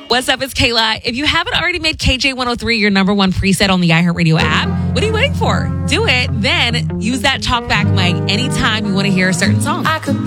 What's up? It's Kayla. If you haven't already made KJ103 your number one preset on the iHeartRadio app, what are you waiting for? Do it. Then use that talkback mic anytime you want to hear a certain song. I could